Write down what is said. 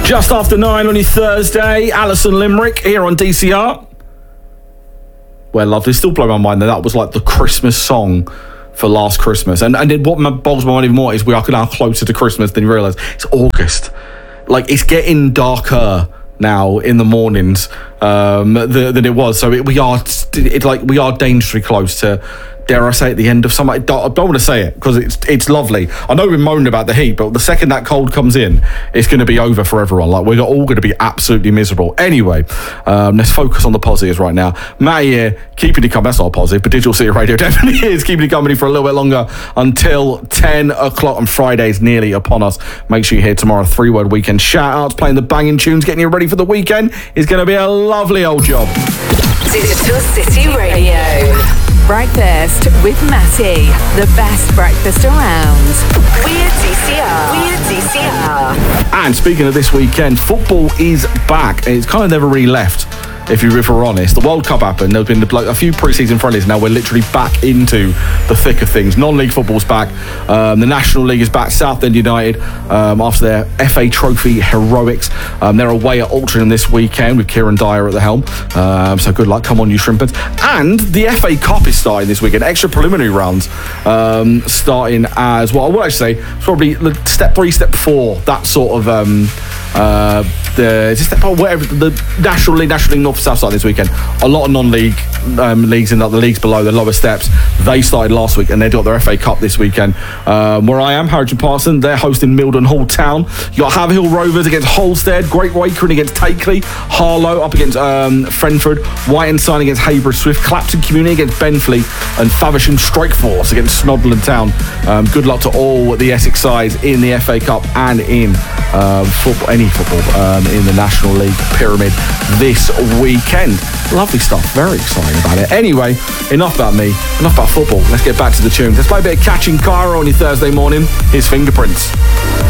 Just after 9 on your Thursday, Alison Limerick here on DCR. Well, lovely. Still blow my mind that was like the Christmas song for last Christmas. And what boggles my mind even more is we are now closer to Christmas than you realise. It's August. Like, it's getting darker now in the mornings than it was. So we are dangerously close to, dare I say, at the end of summer. I don't want to say it because it's lovely. I know we're moaning about the heat, but the second that cold comes in, it's going to be over for everyone. Like, we're all going to be absolutely miserable. Anyway, let's focus on the positives right now. Matt here, keeping you company. That's not positive, but Digital City Radio definitely is keeping you company for a little bit longer until 10 o'clock on Friday's nearly upon us. Make sure you hear tomorrow, 3-word weekend shout-outs, playing the banging tunes, getting you ready for the weekend. Is going to be a lovely old job. Digital City Radio. Breakfast with Matty. The best breakfast around. We're DCR. And speaking of this weekend, football is back. It's kind of never really left, if we're honest. The World Cup happened. There's been a few pre-season friendlies. Now we're literally back into the thick of things. Non-league football's back. The National League is back. Southend United, after their FA Trophy heroics. They're away at Altrincham this weekend with Kieran Dyer at the helm. So good luck. Come on, you shrimpers. And the FA Cup is starting this weekend. Extra preliminary rounds starting as well. I would actually say it's probably step 3, step 4. That sort of the National League North and South side this weekend. A lot of non-league leagues in the leagues below, the lower steps. They started last week and they got their FA Cup this weekend. Where I am, Harwich and Parson, they're hosting Milden Hall Town. You got Haverhill Rovers against Holstead, Great Wakering against Takeley, Harlow up against Frenford, White and Sign against Hayborough Swift, Clapton Community against Benfleet, and Faversham Strike Force against Snodland Town. Good luck to all the Essex sides in the FA Cup and in football in the National League pyramid this weekend. Lovely stuff. Very exciting about it. Anyway, enough about me, enough about football. Let's get back to the tunes. Let's play a bit of Catching Cairo on your Thursday morning. Here's Fingerprints.